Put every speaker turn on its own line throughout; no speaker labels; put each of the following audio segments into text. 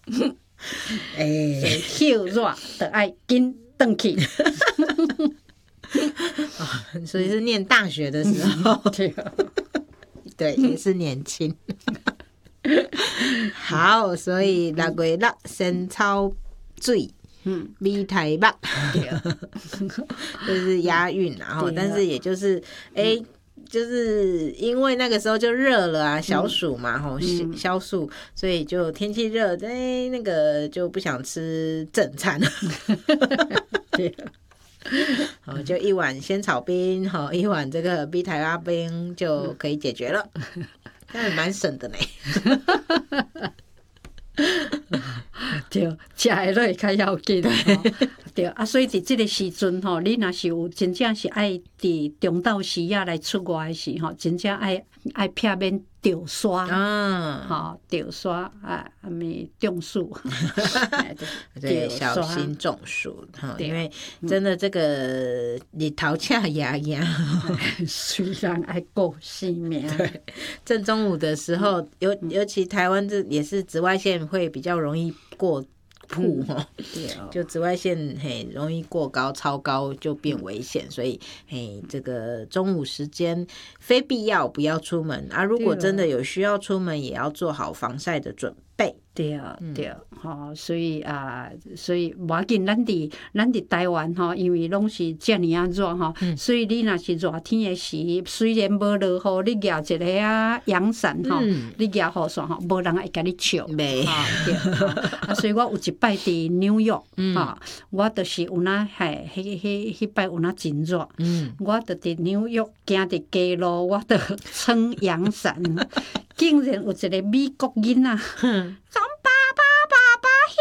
休热就爱紧回去。
所以是念大学的时候，对，也是年轻。好，所以6月6先草水，米台北，就是押韵啊。但是也就是就是因为那个时候就热了啊，小暑嘛，消暑，所以就天气热，那个就不想吃正餐。就一碗仙草冰，一碗这个米台拉冰就可以解决了，那也蛮省的呢。
对，吃的都会较要紧。对啊，所以伫这个时阵吼，你若是有真正是爱伫中昼时啊来出外的时吼，真正爱避免着沙啊，着沙啊，咪中暑。
对，小心中暑因为真的这个日头恰牙牙，
虽然爱顾性命。
对，正中午的时候，尤其台湾这也是紫外线会比较容易过曝就紫外线容易过高超高就变危险，所以这个中午时间非必要不要出门啊，如果真的有需要出门也要做好防晒的准备。
对所以无要紧，咱伫台湾因为拢是遮尔啊热所以你若是热天的时，虽然无落雨，你举一个阳伞你举雨伞无人会甲你笑。对所以我有一摆伫纽约我就是有那迄摆有那真热我就伫纽约行伫街路，我就撑阳伞竟然有一个美国囡仔讲爸爸，迄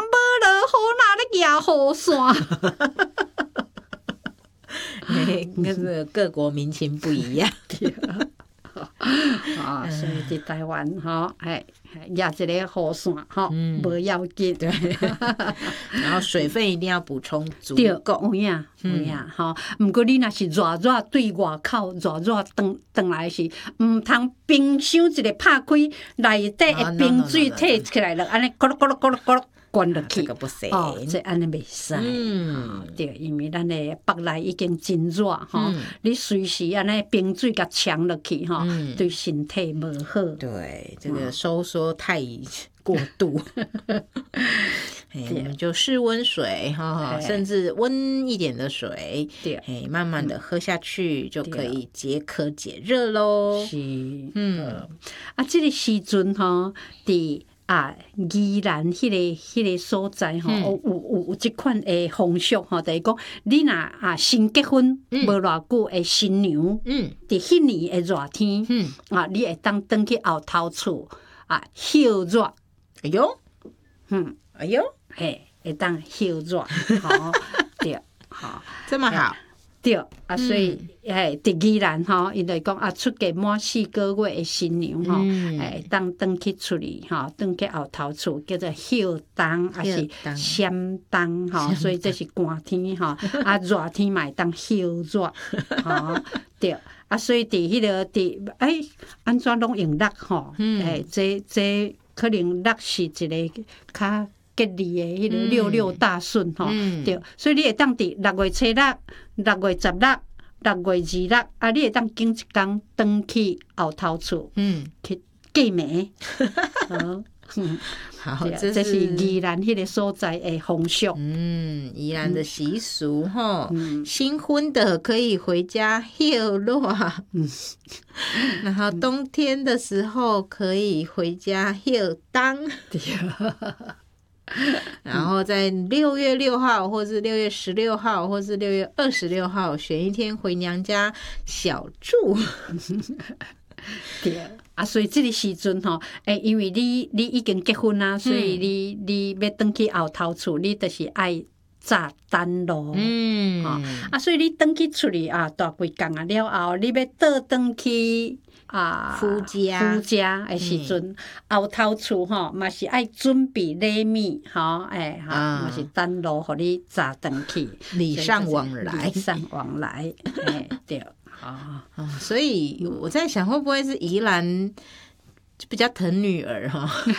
个人无落雨，哪咧举雨伞？
那是各国民情不一样。
所以伫台湾举一个雨伞无要紧。对，
然后水分一定要补充足够。
有影。毋过你若是热对外口热转来是，毋通冰箱一个拍开，内底的冰水摕起来了，安尼咕噜咕噜咕噜咕噜灌落去。
这个不行。
这安尼袂使。对，因为咱的北内已经真热你随时安尼冰水甲呛落去对身体无好。
对，这个收缩太过度。我们就室温水甚至温一点的水，慢慢的喝下去就可以解渴解热咯。
是，这个时阵伫宜兰迄个所在有这款的风俗就是讲你若新结婚无偌久的新娘伫迄年的热天你会当转去后头厝休热。
哎呦，哎呦，
会当休热。对，
这么好。
对所以伫宜兰因就讲出嫁满4个月的新娘当转去厝里转去后头厝叫做休冬还是闪冬所以这是寒天热天嘛会当休热。对所以伫迄个安怎拢用6这可能6是一个较吉利的迄个66大顺对，所以你会当伫6月初6、6月16、6月26你会当经一天转去后头厝去过暝。
好，
这是宜兰迄个所在的风俗。
宜兰的习俗新婚的可以回家休热，然后冬天的时候可以回家休冬。然后在6月6号或是6月16号或是6月26号选一天回娘家小住。
对所以这个时阵因为你已经结婚啊，所以你要转去后头厝，你就是爱早单咯。所以你转去厝里大几工了后，你要倒转去夫家的时阵，后头厝嘛是爱准备礼物嘛是单路互你早转去，
礼尚往
来。对。
所以我在想，会不会是宜兰比较疼女儿